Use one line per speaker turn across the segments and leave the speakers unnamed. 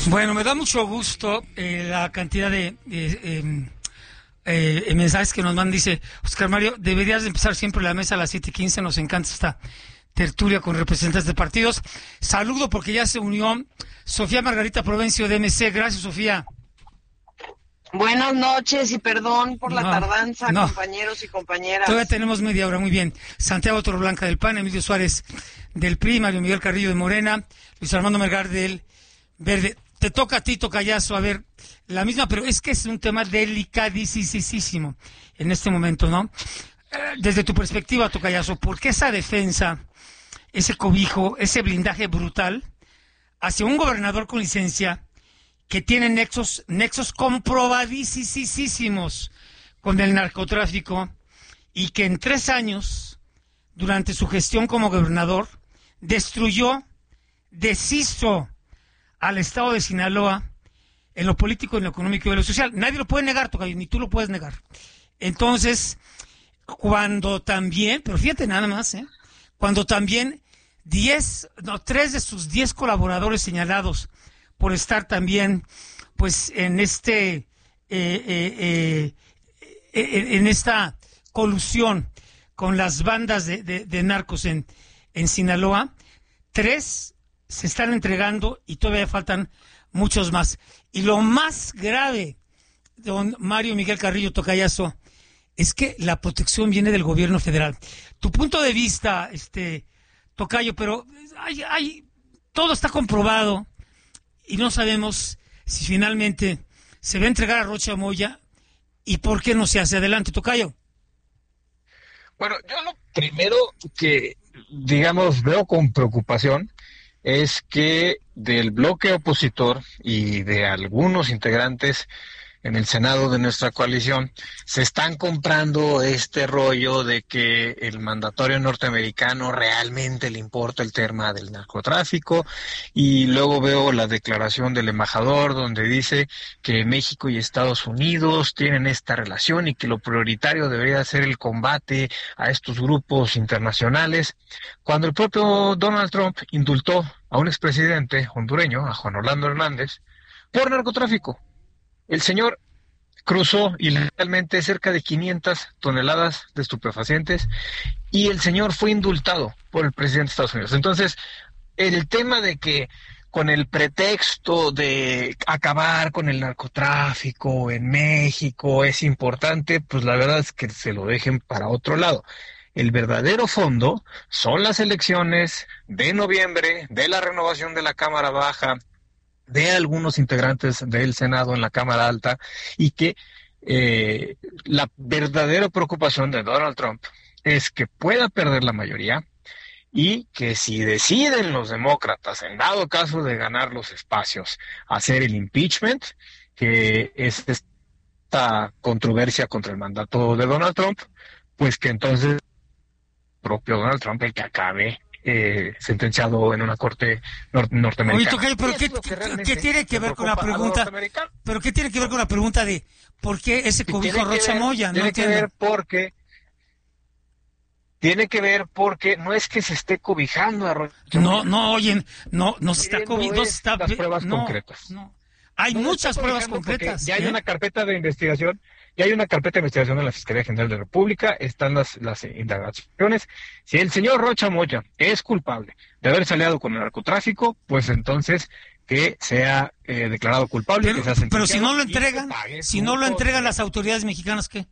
Bueno, me da mucho gusto la cantidad de mensajes que nos mandan. Dice Oscar Mario, deberías de empezar siempre la mesa a las 7:15. Nos encanta esta tertulia con representantes de partidos. Saludo porque ya se unió Sofía Margarita Provencio de MC. Gracias, Sofía.
Buenas noches y perdón por la tardanza, compañeros y compañeras.
Todavía tenemos media hora, muy bien. Santiago Torreblanca del PAN, Emilio Suárez del PRI, Mario Miguel Carrillo de Morena, Luis Armando Melgar del Verde. Te toca a ti, tocayazo, a ver, la misma, pero es que es un tema delicadísimo en este momento, ¿no? Desde tu perspectiva, tocayazo, ¿por qué esa defensa, ese cobijo, ese blindaje brutal hacia un gobernador con licencia que tiene nexos comprobadísimos con el narcotráfico y que en 3 años, durante su gestión como gobernador, deshizo al estado de Sinaloa en lo político, en lo económico y en lo social? Nadie lo puede negar, tocayo, ni tú lo puedes negar. Entonces, cuando también, pero fíjate nada más, cuando también 3 de sus 10 colaboradores señalados por estar también, pues, en esta colusión con las bandas de narcos en Sinaloa, 3 se están entregando y todavía faltan muchos más. Y lo más grave, don Mario Miguel Carrillo, tocayazo, es que la protección viene del gobierno federal. Tu punto de vista, tocayo, pero todo está comprobado y no sabemos si finalmente se va a entregar a Rocha Moya y por qué no se hace. Adelante, tocayo.
Bueno, yo lo primero que, digamos, veo con preocupación es que del bloque opositor y de algunos integrantes en el Senado de nuestra coalición se están comprando este rollo de que el mandatario norteamericano realmente le importa el tema del narcotráfico, y luego veo la declaración del embajador donde dice que México y Estados Unidos tienen esta relación y que lo prioritario debería ser el combate a estos grupos internacionales, cuando el propio Donald Trump indultó a un expresidente hondureño, a Juan Orlando Hernández, por narcotráfico. El señor cruzó ilegalmente cerca de 500 toneladas de estupefacientes y el señor fue indultado por el presidente de Estados Unidos. Entonces, el tema de que con el pretexto de acabar con el narcotráfico en México es importante, pues la verdad es que se lo dejen para otro lado. El verdadero fondo son las elecciones de noviembre, de la renovación de la Cámara Baja, de algunos integrantes del Senado en la Cámara Alta, y que la verdadera preocupación de Donald Trump es que pueda perder la mayoría y que si deciden los demócratas, en dado caso de ganar los espacios, hacer el impeachment, que es esta controversia contra el mandato de Donald Trump, pues que entonces el propio Donald Trump el que acabe sentenciado en una corte norteamericana.
Oye, tocayo, pero ¿qué tiene que ver con la pregunta? ¿Pero qué tiene que ver con la pregunta de por qué ese cobijo Rocha Moya?
Tiene que ver porque no es que se esté cobijando a Rocha Moya.
No se está cobijando.
Las pruebas concretas.
No. Hay muchas pruebas concretas.
Ya hay una carpeta de investigación. Ya hay una carpeta de investigación en la Fiscalía General de la República, están las indagaciones. Si el señor Rocha Moya es culpable de haberse aliado con el narcotráfico, pues entonces que sea declarado culpable.
Pero si no lo entregan, las autoridades mexicanas, ¿qué?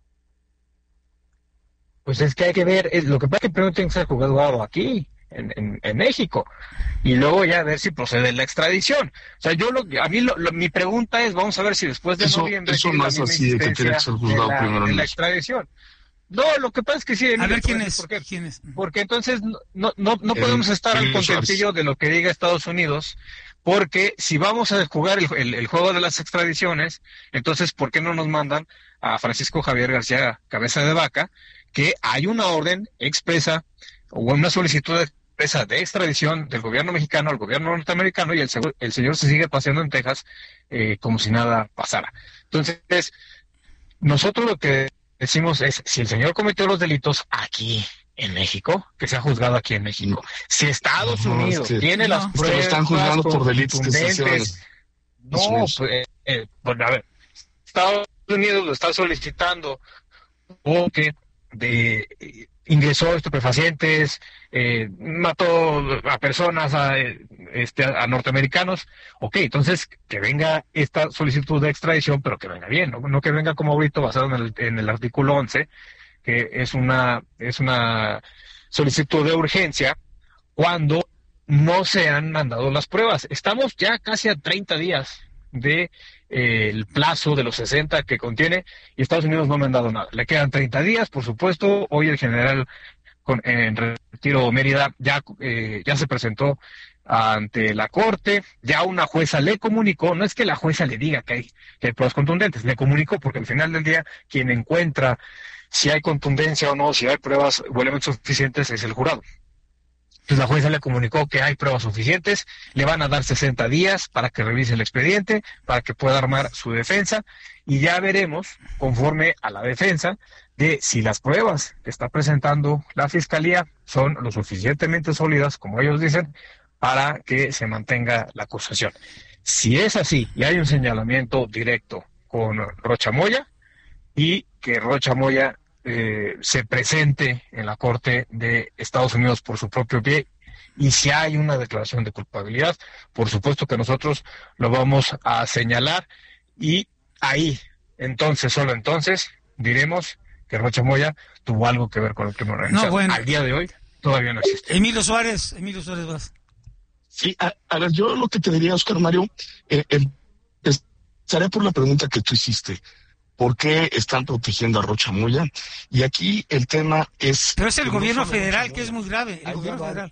Pues es que hay que ver, lo que pasa es que primero tiene que ser juzgado aquí, en México, y luego ya ver si procede la extradición. O sea, mi pregunta es, vamos a ver si después de noviembre
eso no es así de que tiene que ser juzgado primero en
la extradición. No, lo que pasa es que sí,
Emilio, a ver quién es.
¿Quién es? Porque entonces no podemos estar al contentillo de lo que diga Estados Unidos, porque si vamos a jugar el juego de las extradiciones, entonces ¿por qué no nos mandan a Francisco Javier García Cabeza de Vaca, que hay una orden expresa o una solicitud expresa de extradición del gobierno mexicano al gobierno norteamericano, y el señor se sigue paseando en Texas como si nada pasara? Entonces, nosotros lo que decimos es, si el señor cometió los delitos aquí en México, que sea juzgado aquí en México. Si Estados Unidos tiene las pruebas
están juzgando por delitos que se hacen
No, pues, a ver, Estados Unidos lo está solicitando porque ingresó estupefacientes, mató a personas, a norteamericanos. Ok, entonces que venga esta solicitud de extradición, pero que venga bien, no que venga como ahorita basado en el artículo 11, que es una solicitud de urgencia cuando no se han mandado las pruebas. Estamos ya casi a 30 días de el plazo de los 60 que contiene, y Estados Unidos no me han dado nada. Le quedan 30 días, por supuesto. Hoy el general en Retiro Mérida ya se presentó ante la corte, ya una jueza le comunicó, no es que la jueza le diga que hay pruebas contundentes, le comunicó, porque al final del día quien encuentra si hay contundencia o no, si hay pruebas o elementos suficientes, es el jurado. Entonces la jueza le comunicó que hay pruebas suficientes, le van a dar 60 días para que revise el expediente, para que pueda armar su defensa, y ya veremos, conforme a la defensa, de si las pruebas que está presentando la Fiscalía son lo suficientemente sólidas, como ellos dicen, para que se mantenga la acusación. Si es así, y hay un señalamiento directo con Rocha Moya, y que Rocha Moya se presente en la Corte de Estados Unidos por su propio pie, y si hay una declaración de culpabilidad, por supuesto que nosotros lo vamos a señalar, y ahí, entonces, solo entonces, diremos que Rocha Moya tuvo algo que ver con el crimen organizado.
No, bueno.
Al día de hoy todavía no existe.
Emilio Suárez vas.
Sí, a ver, yo lo que te diría, Oscar Mario, estaré por la pregunta que tú hiciste. ¿Por qué están protegiendo a Rocha Moya? Y aquí el tema es...
Pero es el gobierno federal, que es muy grave. El gobierno federal.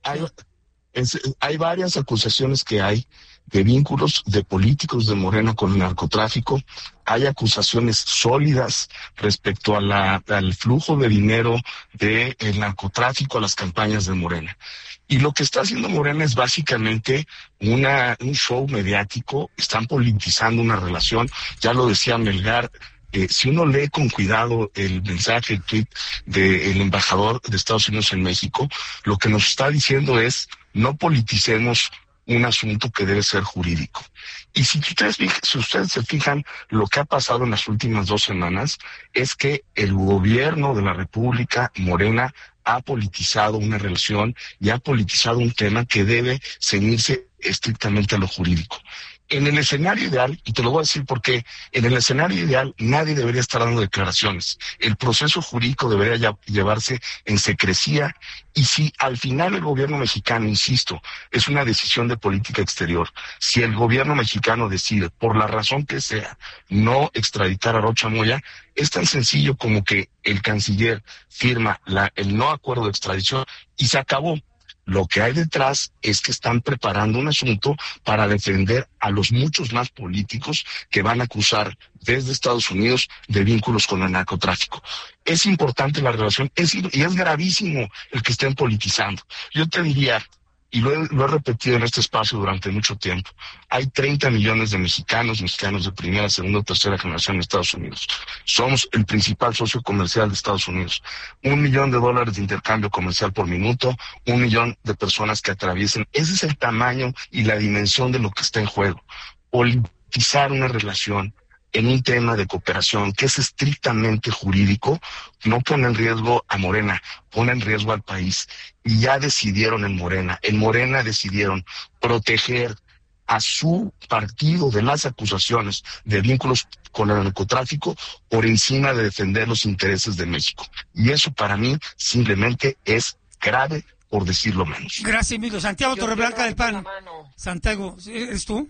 Hay varias acusaciones que hay de vínculos de políticos de Morena con el narcotráfico. Hay acusaciones sólidas respecto al flujo de dinero del narcotráfico a las campañas de Morena. Y lo que está haciendo Morena es básicamente un show mediático. Están politizando una relación. Ya lo decía Melgar. Si uno lee con cuidado el mensaje, el tweet del embajador de Estados Unidos en México, lo que nos está diciendo es: no politicemos un asunto que debe ser jurídico. Y si ustedes se fijan, lo que ha pasado en las últimas 2 semanas es que el gobierno de la República, Morena, ha politizado una relación y ha politizado un tema que debe ceñirse estrictamente a lo jurídico. En el escenario ideal, y te lo voy a decir porque en el escenario ideal nadie debería estar dando declaraciones. El proceso jurídico debería llevarse en secrecía, y si al final el gobierno mexicano, insisto, es una decisión de política exterior, si el gobierno mexicano decide, por la razón que sea, no extraditar a Rocha Moya, es tan sencillo como que el canciller firma el no acuerdo de extradición y se acabó. Lo que hay detrás es que están preparando un asunto para defender a los muchos más políticos que van a acusar desde Estados Unidos de vínculos con el narcotráfico. Es importante la relación, y es gravísimo el que estén politizando. Yo te diría, y lo he repetido en este espacio durante mucho tiempo, hay 30 millones de mexicanos de primera, segunda o tercera generación en Estados Unidos. Somos el principal socio comercial de Estados Unidos. $1 millón de intercambio comercial por minuto, 1 millón de personas que atraviesen. Ese es el tamaño y la dimensión de lo que está en juego. Politizar una relación en un tema de cooperación que es estrictamente jurídico no pone en riesgo a Morena, pone en riesgo al país. Y ya decidieron en Morena decidieron proteger a su partido de las acusaciones de vínculos con el narcotráfico por encima de defender los intereses de México. Y eso para mí simplemente es grave, por decirlo menos.
Gracias, Emilio. Santiago Torreblanca del PAN. Santiago, ¿eres tú?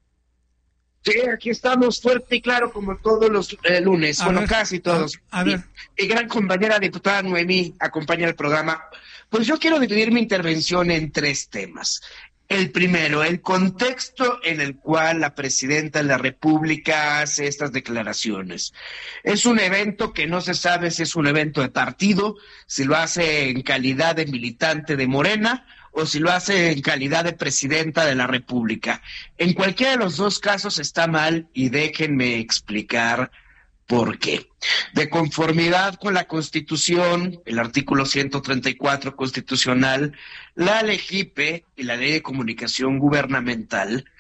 Sí, aquí estamos, fuerte y claro, como todos los lunes, casi todos.
A ver.
Mi gran compañera diputada Noemí acompaña el programa. Pues yo quiero dividir mi intervención en 3 temas. El primero, el contexto en el cual la presidenta de la República hace estas declaraciones. Es un evento que no se sabe si es un evento de partido, si lo hace en calidad de militante de Morena, o si lo hace en calidad de presidenta de la República. En cualquiera de los 2 casos está mal, y déjenme explicar por qué. De conformidad con la Constitución, el artículo 134 constitucional, la LEGIPE y la Ley de Comunicación Gubernamental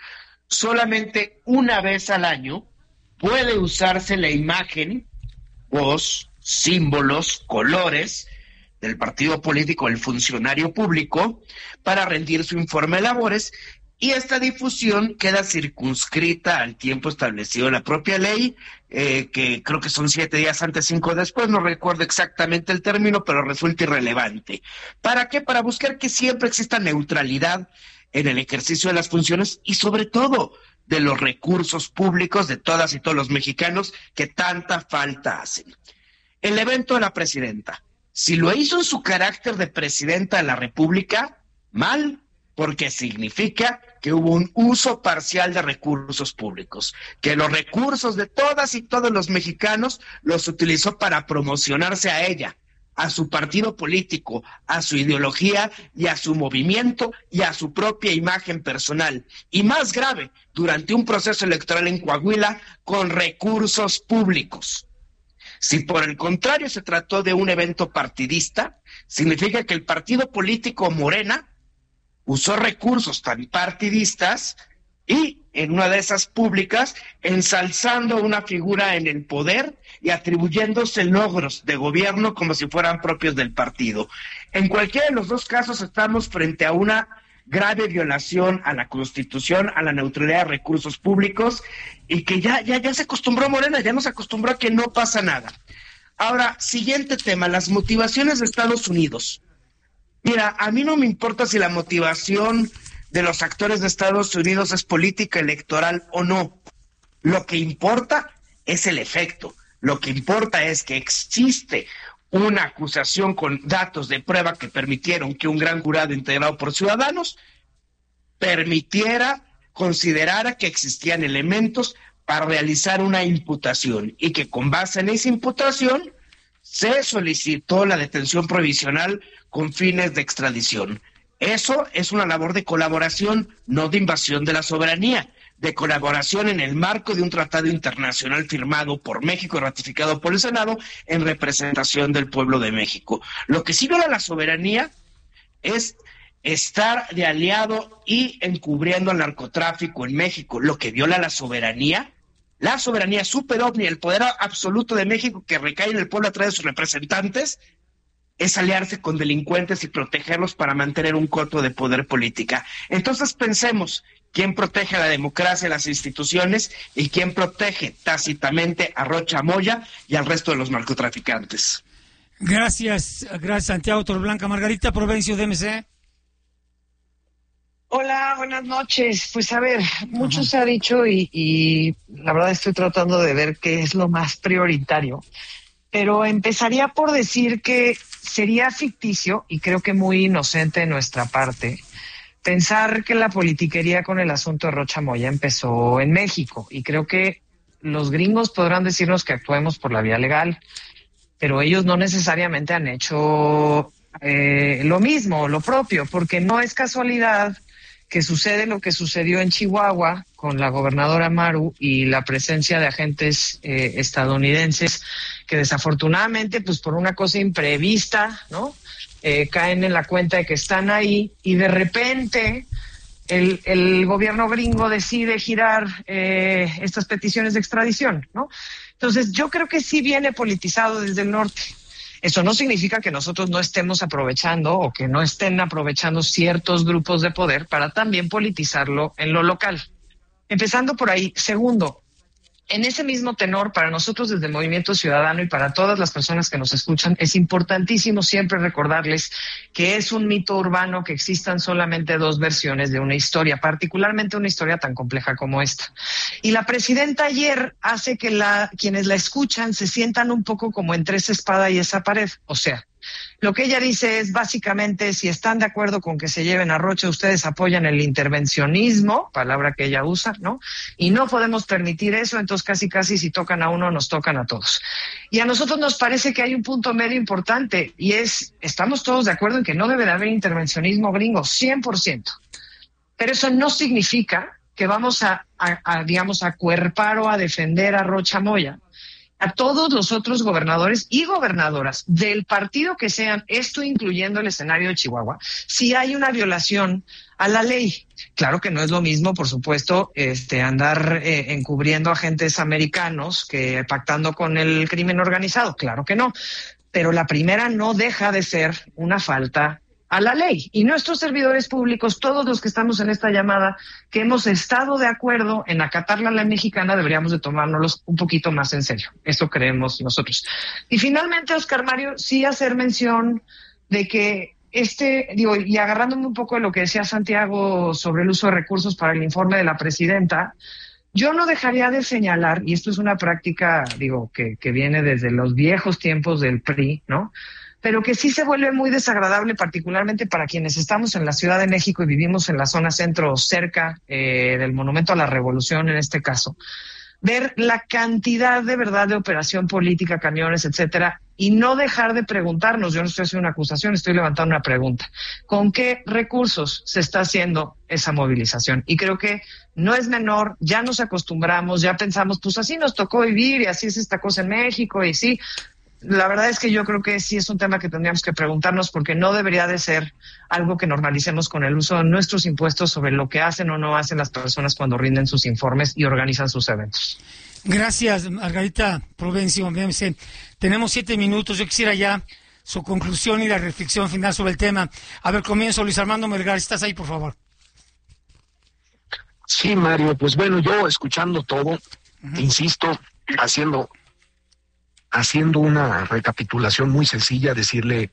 solamente una vez al año puede usarse la imagen, voz, símbolos, colores del partido político, el funcionario público, para rendir su informe de labores, y esta difusión queda circunscrita al tiempo establecido en la propia ley, que creo que son 7 días antes, 5 después, no recuerdo exactamente el término, pero resulta irrelevante. ¿Para qué? Para buscar que siempre exista neutralidad en el ejercicio de las funciones y sobre todo de los recursos públicos de todas y todos los mexicanos que tanta falta hacen. El evento de la presidenta, si lo hizo en su carácter de presidenta de la República, mal, porque significa que hubo un uso parcial de recursos públicos, que los recursos de todas y todos los mexicanos los utilizó para promocionarse a ella, a su partido político, a su ideología y a su movimiento y a su propia imagen personal. Y más grave, durante un proceso electoral en Coahuila con recursos públicos. Si por el contrario se trató de un evento partidista, significa que el partido político Morena usó recursos tan partidistas y en una de esas públicas ensalzando una figura en el poder y atribuyéndose logros de gobierno como si fueran propios del partido. En cualquiera de los dos casos estamos frente a una grave violación a la Constitución, a la neutralidad de recursos públicos, y que ya se acostumbró Morena, ya nos acostumbró a que no pasa nada. Ahora, siguiente tema, las motivaciones de Estados Unidos. Mira, a mí no me importa si la motivación de los actores de Estados Unidos es política electoral o no. Lo que importa es el efecto. Lo que importa es que existe una acusación con datos de prueba que permitieron que un gran jurado integrado por ciudadanos considerara que existían elementos para realizar una imputación y que con base en esa imputación se solicitó la detención provisional con fines de extradición. Eso es una labor de colaboración, no de invasión de la soberanía, de colaboración en el marco de un tratado internacional firmado por México y ratificado por el Senado en representación del pueblo de México. Lo que sí viola la soberanía es estar de aliado y encubriendo al narcotráfico en México. Lo que viola la soberanía super ovni, el poder absoluto de México que recae en el pueblo a través de sus representantes, es aliarse con delincuentes y protegerlos para mantener un coto de poder política. Entonces pensemos, ¿quién protege a la democracia, a las instituciones, y quién protege tácitamente a Rocha Moya y al resto de los narcotraficantes?
Gracias Santiago Torreblanca. Margarita Provencio, de MC.
Hola, buenas noches. Pues a ver, mucho se ha dicho y la verdad estoy tratando de ver qué es lo más prioritario. Pero empezaría por decir que sería ficticio y creo que muy inocente de nuestra parte pensar que la politiquería con el asunto de Rocha Moya empezó en México. Y creo que los gringos podrán decirnos que actuemos por la vía legal, pero ellos no necesariamente han hecho lo mismo, lo propio, porque no es casualidad que sucede lo que sucedió en Chihuahua con la gobernadora Maru y la presencia de agentes estadounidenses que desafortunadamente, pues por una cosa imprevista, ¿no? Caen en la cuenta de que están ahí y de repente el gobierno gringo decide girar estas peticiones de extradición, ¿no? Entonces yo creo que sí viene politizado desde el norte. Eso no significa que nosotros no estemos aprovechando o que no estén aprovechando ciertos grupos de poder para también politizarlo en lo local. Empezando por ahí. Segundo, en ese mismo tenor, para nosotros desde Movimiento Ciudadano y para todas las personas que nos escuchan, es importantísimo siempre recordarles que es un mito urbano que existan solamente dos versiones de una historia, particularmente una historia tan compleja como esta. Y la presidenta ayer hace que quienes la escuchan se sientan un poco como entre esa espada y esa pared. O sea, lo que ella dice es básicamente, si están de acuerdo con que se lleven a Rocha, ustedes apoyan el intervencionismo, palabra que ella usa, ¿no? Y no podemos permitir eso, entonces casi si tocan a uno, nos tocan a todos. Y a nosotros nos parece que hay un punto medio importante, y es, estamos todos de acuerdo en que no debe de haber intervencionismo gringo, 100%. Pero eso no significa que vamos a acuerpar o a defender a Rocha Moya a todos los otros gobernadores y gobernadoras del partido que sean, esto incluyendo el escenario de Chihuahua, si hay una violación a la ley. Claro que no es lo mismo, por supuesto, andar encubriendo agentes americanos que pactando con el crimen organizado, claro que no. Pero la primera no deja de ser una falta a la ley. Y nuestros servidores públicos, todos los que estamos en esta llamada, que hemos estado de acuerdo en acatar la ley mexicana, deberíamos de tomárnoslos un poquito más en serio. Eso creemos nosotros. Y finalmente, Oscar Mario, sí hacer mención de que y agarrándome un poco de lo que decía Santiago sobre el uso de recursos para el informe de la presidenta, yo no dejaría de señalar, y esto es una práctica, que viene desde los viejos tiempos del PRI, ¿no? Pero que sí se vuelve muy desagradable, particularmente para quienes estamos en la Ciudad de México y vivimos en la zona centro, cerca del Monumento a la Revolución en este caso, ver la cantidad de verdad de operación política, camiones, etcétera, y no dejar de preguntarnos, yo no estoy haciendo una acusación, estoy levantando una pregunta, ¿con qué recursos se está haciendo esa movilización? Y creo que no es menor, ya nos acostumbramos, ya pensamos, pues así nos tocó vivir y así es esta cosa en México y sí. La verdad es que yo creo que sí es un tema que tendríamos que preguntarnos porque no debería de ser algo que normalicemos con el uso de nuestros impuestos sobre lo que hacen o no hacen las personas cuando rinden sus informes y organizan sus eventos.
Gracias, Margarita Provencio. Tenemos 7 minutos. Yo quisiera ya su conclusión y la reflexión final sobre el tema. A ver, comienzo. Luis Armando Melgar, ¿estás ahí, por favor?
Sí, Mario, pues bueno, yo escuchando todo, insisto, haciendo una recapitulación muy sencilla, decirle,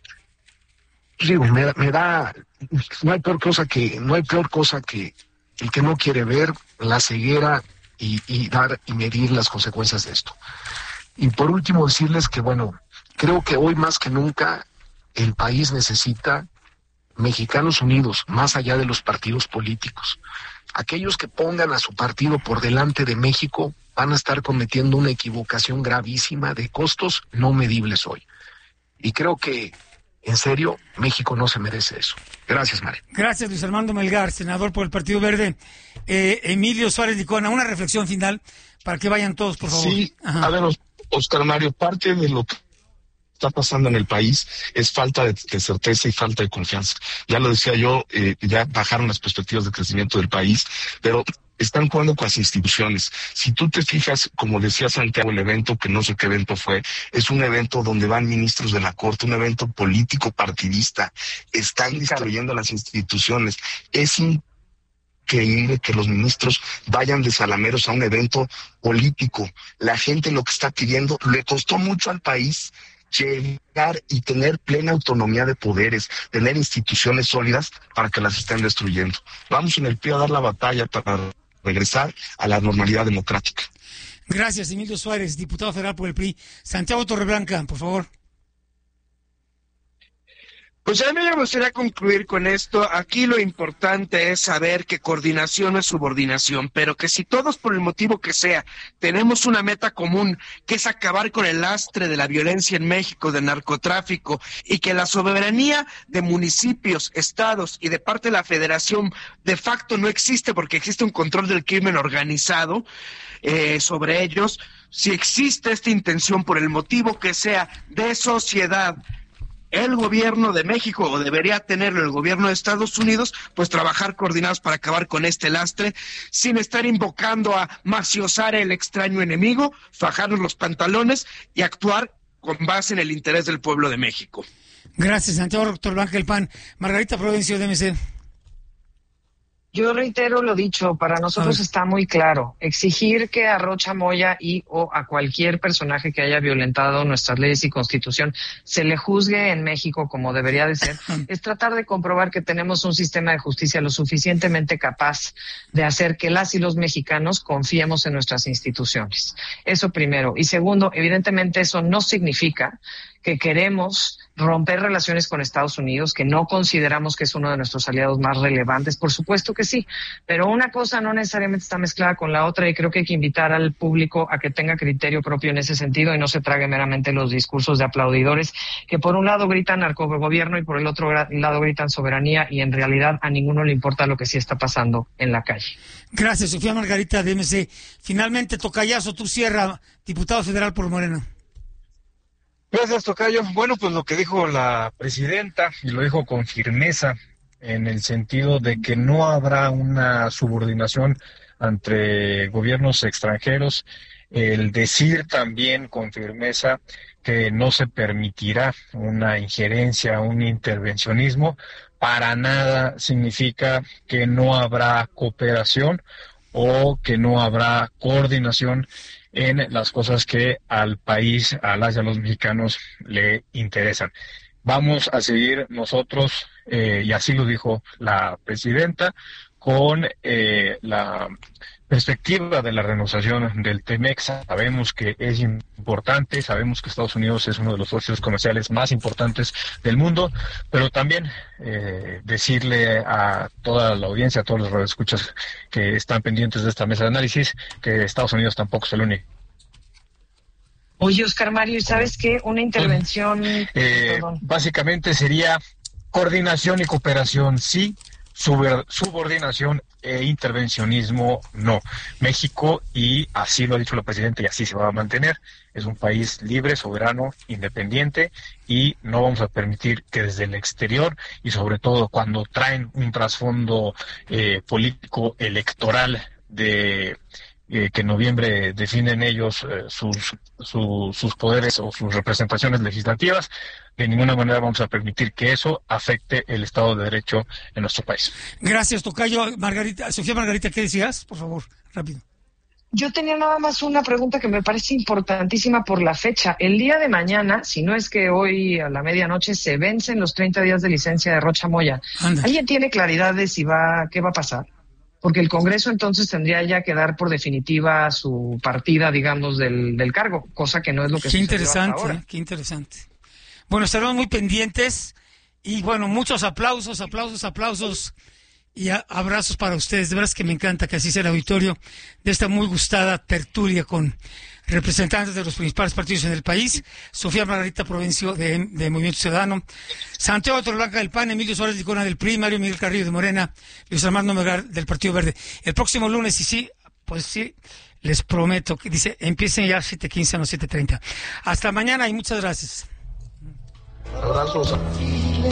no hay peor cosa que el que no quiere ver la ceguera y dar y medir las consecuencias de esto. Y por último decirles que bueno, creo que hoy más que nunca el país necesita mexicanos unidos, más allá de los partidos políticos. Aquellos que pongan a su partido por delante de México van a estar cometiendo una equivocación gravísima de costos no medibles hoy. Y creo que, en serio, México no se merece eso. Gracias, María.
Gracias, Luis Armando Melgar, senador por el Partido Verde. Emilio Suárez Licona, una reflexión final para que vayan todos, por favor.
Sí, a ver, Oscar Mario, parte de lo que está pasando en el país es falta de certeza y falta de confianza. Ya lo decía yo, ya bajaron las perspectivas de crecimiento del país, pero están jugando con las instituciones. Si tú te fijas, como decía Santiago, el evento, que no sé qué evento fue, es un evento donde van ministros de la Corte, un evento político partidista. Están destruyendo las instituciones. Es increíble que los ministros vayan de salameros a un evento político. La gente lo que está pidiendo, le costó mucho al país llegar y tener plena autonomía de poderes, tener instituciones sólidas para que las estén destruyendo. Vamos en el PRI a dar la batalla para regresar a la normalidad democrática.
Gracias, Emilio Suárez, diputado federal por el PRI. Santiago Torreblanca, por favor.
Pues a mí me gustaría concluir con esto. Aquí lo importante es saber que coordinación no es subordinación, pero que si todos, por el motivo que sea, tenemos una meta común, que es acabar con el lastre de la violencia en México, del narcotráfico, y que la soberanía de municipios, estados y de parte de la federación de facto no existe porque existe un control del crimen organizado sobre ellos, si existe esta intención por el motivo que sea de sociedad, el gobierno de México, o debería tenerlo el gobierno de Estados Unidos, pues trabajar coordinados para acabar con este lastre, sin estar invocando a maciosar el extraño enemigo, fajarnos los pantalones y actuar con base en el interés del pueblo de México.
Gracias, Santiago Torreblanca, el PAN. Margarita Provencio, de MC.
Yo reitero lo dicho, para nosotros está muy claro. Exigir que a Rocha Moya o a cualquier personaje que haya violentado nuestras leyes y constitución se le juzgue en México como debería de ser, es tratar de comprobar que tenemos un sistema de justicia lo suficientemente capaz de hacer que las y los mexicanos confiemos en nuestras instituciones. Eso primero. Y segundo, evidentemente eso no significa que queremos romper relaciones con Estados Unidos, que no consideramos que es uno de nuestros aliados más relevantes. Por supuesto que sí, pero una cosa no necesariamente está mezclada con la otra y creo que hay que invitar al público a que tenga criterio propio en ese sentido y no se trague meramente los discursos de aplaudidores que por un lado gritan narcogobierno y por el otro lado gritan soberanía y en realidad a ninguno le importa lo que sí está pasando en la calle.
Gracias, Sofía Margarita de MC. Finalmente, tocayazo, tu Sierra, diputado federal por Morena.
Gracias, tocayo. Bueno, pues lo que dijo la presidenta, y lo dijo con firmeza, en el sentido de que no habrá una subordinación entre gobiernos extranjeros, el decir también con firmeza que no se permitirá una injerencia, un intervencionismo, para nada significa que no habrá cooperación o que no habrá coordinación en las cosas que al país, a las y a los mexicanos le interesan. Vamos a seguir nosotros, y así lo dijo la presidenta, con la perspectiva de la renovación del TEMEC. Sabemos que es importante, sabemos que Estados Unidos es uno de los socios comerciales más importantes del mundo, pero también decirle a toda la audiencia, a todos los radioescuchas que están pendientes de esta mesa de análisis, que Estados Unidos tampoco es el único.
Oye, Oscar Mario, ¿sabes qué? Una intervención...
Básicamente sería coordinación y cooperación, sí, subordinación e intervencionismo, no. México, y así lo ha dicho la presidenta y así se va a mantener, es un país libre, soberano, independiente, y no vamos a permitir que desde el exterior, y sobre todo cuando traen un trasfondo político electoral de... que en noviembre definen ellos sus poderes o sus representaciones legislativas, de ninguna manera vamos a permitir que eso afecte el Estado de Derecho en nuestro país.
Gracias, tocayo. Margarita, Sofía Margarita, ¿qué decías? Por favor, rápido.
Yo tenía nada más una pregunta que me parece importantísima por la fecha. El día de mañana, si no es que hoy a la medianoche, se vencen los 30 días de licencia de Rocha Moya.
Anda.
¿Alguien tiene claridad de qué va a pasar? Porque el Congreso entonces tendría ya que dar por definitiva su partida, digamos, del cargo, cosa que no es lo que sucedió hasta ahora.
Qué interesante. Bueno, estaremos muy pendientes y bueno, muchos aplausos y abrazos para ustedes. De verdad que me encanta que así sea el auditorio de esta muy gustada tertulia con representantes de los principales partidos en el país. Sofía Margarita Provencio de Movimiento Ciudadano, Santiago Torreblanca del PAN, Emilio Suárez Licona del PRI, Mario Miguel Carrillo de Morena, Luis Armando Melgar del Partido Verde. El próximo lunes, y sí, pues sí, les prometo que dice, empiecen ya 7:15 a las 7:30. Hasta mañana y muchas gracias.
Abrazos.